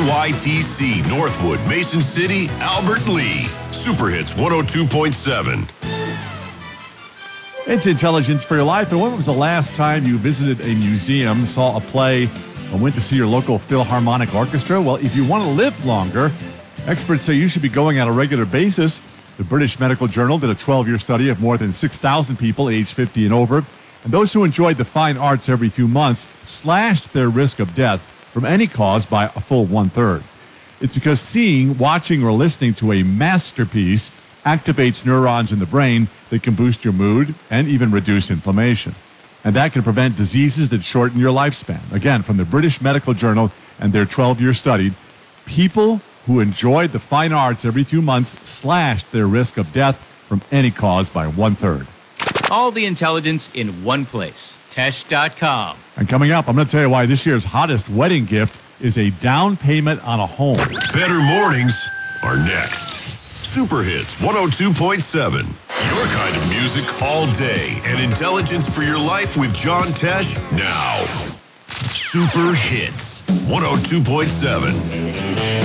NYTC, Northwood, Mason City, Albert Lee. Super Hits 102.7. It's Intelligence for Your Life. And when was the last time you visited a museum, saw a play, or went to see your local Philharmonic Orchestra? Well, if you want to live longer, experts say you should be going on a regular basis. The British Medical Journal did a 12-year study of more than 6,000 people aged 50 and over. And those who enjoyed the fine arts every few months slashed their risk of death from any cause by a full 1/3. It's because seeing, watching, or listening to a masterpiece activates neurons in the brain that can boost your mood and even reduce inflammation. And that can prevent diseases that shorten your lifespan. Again, from the British Medical Journal and their 12-year study, people who enjoyed the fine arts every few months slashed their risk of death from any cause by 1/3. All the intelligence in one place. Tesh.com. And coming up, I'm going to tell you why this year's hottest wedding gift is a down payment on a home. Better mornings are next. Super Hits 102.7. Your kind of music all day. And intelligence for your life with John Tesh now. Super Hits 102.7.